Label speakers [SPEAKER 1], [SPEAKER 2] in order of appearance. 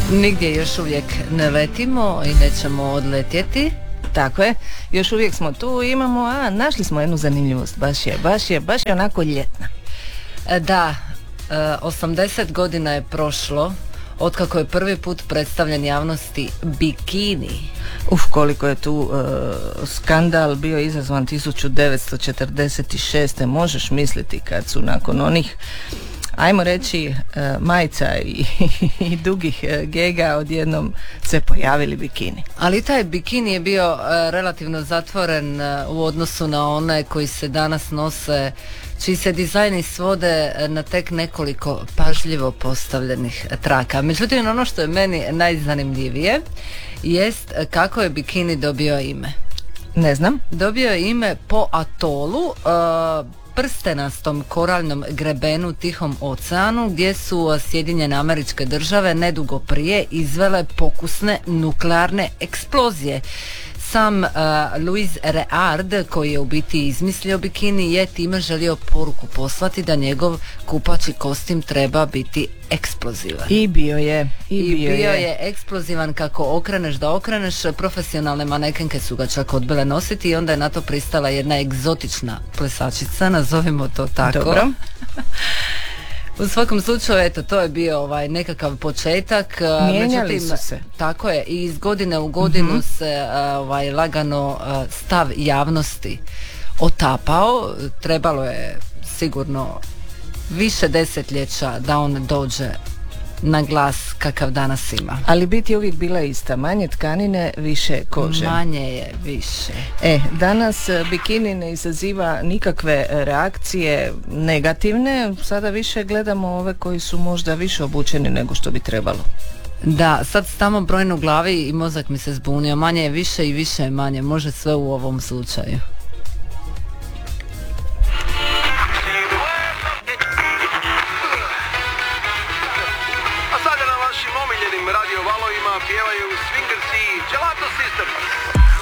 [SPEAKER 1] Nigdje još uvijek ne letimo i nećemo odletjeti.
[SPEAKER 2] Tako je, još uvijek smo tu i našli smo jednu zanimljivost, baš je onako ljetna.
[SPEAKER 1] Da, 80 godina je prošlo otkako je prvi put predstavljen javnosti bikini.
[SPEAKER 2] Koliko je tu skandal bio izazvan 1946. Možeš misliti kad su nakon onih, ajmo reći, majica i dugih gega odjednom se pojavili bikini.
[SPEAKER 1] Ali taj bikini je bio relativno zatvoren u odnosu na one koji se danas nose, čiji se dizajni svode na tek nekoliko pažljivo postavljenih traka. Međutim, ono što je meni najzanimljivije jest kako je bikini dobio ime.
[SPEAKER 2] Ne znam.
[SPEAKER 1] Dobio je ime po atolu, prstenastom koralnom grebenu Tihom oceanu, gdje su Sjedinjene Američke Države nedugo prije izvele pokusne nuklearne eksplozije. Sam Louis Reard, koji je u biti izmislio bikini, je time želio poruku poslati da njegov kupaći kostim treba biti eksplozivan.
[SPEAKER 2] I bio je
[SPEAKER 1] eksplozivan kako okreneš da okreneš. Profesionalne manekenke su ga čak odbile nositi i onda je na to pristala jedna egzotična plesačica, nazovimo to tako.
[SPEAKER 2] Dobro.
[SPEAKER 1] U svakom slučaju, eto, to je bio nekakav početak.
[SPEAKER 2] Mijenjali su se.
[SPEAKER 1] Tako je, i iz godine u godinu se lagano stav javnosti otapao. Trebalo je sigurno više desetljeća da on dođe na glas kakav danas ima.
[SPEAKER 2] Ali bit je uvijek bila ista, manje tkanine, više kože.
[SPEAKER 1] Manje je više.
[SPEAKER 2] Danas bikini ne izaziva nikakve reakcije negativne, sada više gledamo ove koji su možda više obučeni nego što bi trebalo.
[SPEAKER 1] Da, sad tamo brojno u glavi i mozak mi se zbunio, manje je više i više je manje, može sve u ovom slučaju.
[SPEAKER 3] Radio valovima pjevaju Swingers i Gelato Sisters.